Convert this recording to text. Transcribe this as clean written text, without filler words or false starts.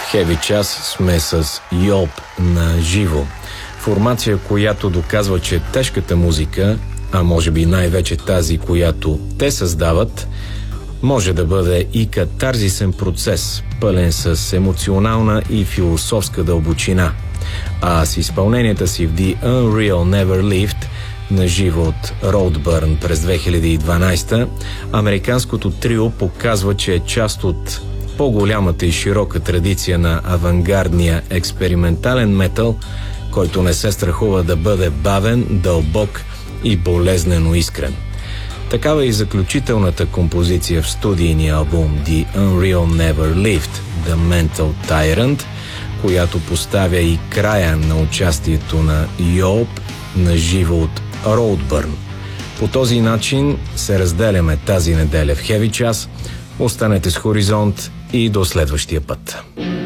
Heavy час сме с Yelp на живо. Формация, която доказва, че тежката музика, а може би най-вече тази, която те създават, може да бъде и катарзисен процес, пълен с емоционална и философска дълбочина. А с изпълненията си в The Unreal Never Lived на живо от Roadburn през 2012, американското трио показва, че е част от по-голямата и широка традиция на авангардния експериментален метал, който не се страхува да бъде бавен, дълбок и болезнено искрен. Такава е и заключителната композиция в студийния албум The Unreal Never Lived, The Mental Tyrant, която поставя и края на участието на Yelp на живо от Roadburn. По този начин се разделяме тази неделя в Heavy час. Останете с Хоризонт и до следващия път.